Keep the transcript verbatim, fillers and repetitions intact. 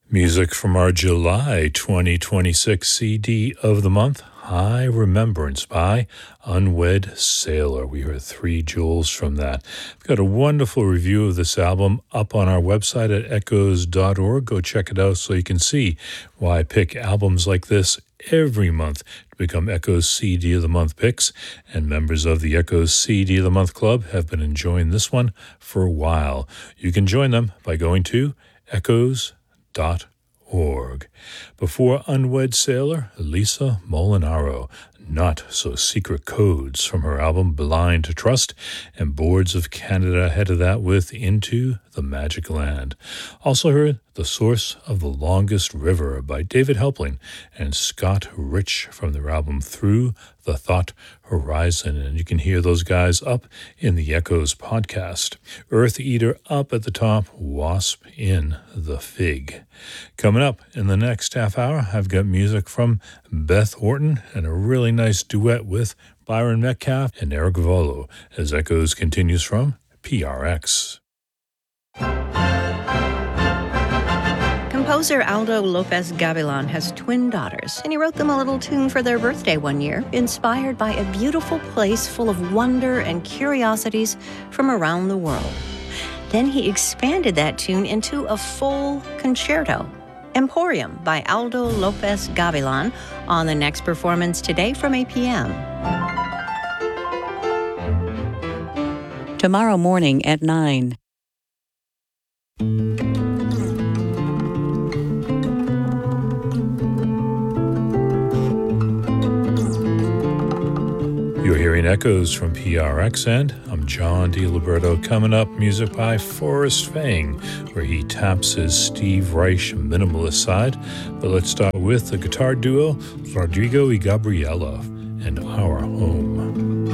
Music from our July twenty twenty-six C D of the month, High Remembrance by Unwed Sailor. We heard three jewels from that. We've got a wonderful review of this album up on our website at echoes dot org. Go check it out so you can see why I pick albums like this every month to become Echoes C D of the Month picks. And members of the Echoes C D of the Month Club have been enjoying this one for a while. You can join them by going to echoes dot org. Before Unwed Sailor, Lisa Molinaro, Not So Secret Codes from her album Blind to Trust, and Boards of Canada ahead of that with Into the Magic Land. Also heard The Source of the Longest River by David Helpling and Scott Rich from their album Through the Thought Horizon, and you can hear those guys up in the Echoes podcast. Earth Eater up at the top, Wasp in the Fig. Coming up in the next half hour, I've got music from Beth Orton and a really nice duet with Byron Metcalf and Eric Volo as Echoes continues from P R X. Composer Aldo Lopez Gavilan has twin daughters, and he wrote them a little tune for their birthday one year, inspired by a beautiful place full of wonder and curiosities from around the world. Then he expanded that tune into a full concerto. Emporium by Aldo Lopez Gavilan on the next performance today from eight p.m. Tomorrow morning at nine. You're hearing Echoes from P R X, and I'm John DiLiberto. Coming up, music by Forrest Fang, where he taps his Steve Reich minimalist side. But let's start with the guitar duo Rodrigo y Gabriela and Our Home.